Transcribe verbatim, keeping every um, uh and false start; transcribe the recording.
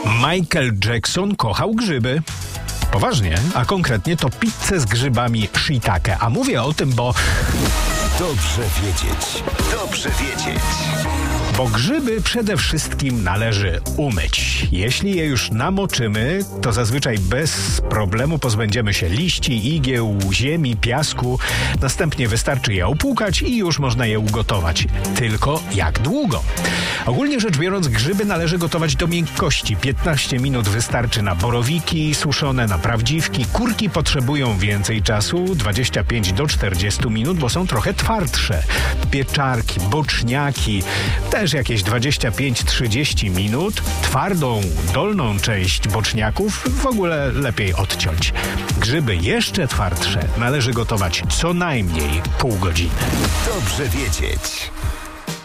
Michael Jackson kochał grzyby. Poważnie, a konkretnie to pizzę z grzybami shiitake. A mówię o tym, bo... Dobrze wiedzieć. Dobrze wiedzieć. Bo grzyby przede wszystkim należy umyć. Jeśli je już namoczymy, to zazwyczaj bez problemu pozbędziemy się liści, igieł, ziemi, piasku. Następnie wystarczy je opłukać i już można je ugotować. Tylko jak długo? Ogólnie rzecz biorąc, grzyby należy gotować do miękkości. piętnaście minut wystarczy na borowiki suszone, na prawdziwki. Kurki potrzebują więcej czasu, dwadzieścia pięć do czterdziestu minut, bo są trochę twardsze. Pieczarki, boczniaki, też jakieś dwadzieścia pięć do trzydziestu minut. Twardą, dolną część boczniaków w ogóle lepiej odciąć. Grzyby jeszcze twardsze należy gotować co najmniej pół godziny. Dobrze wiedzieć.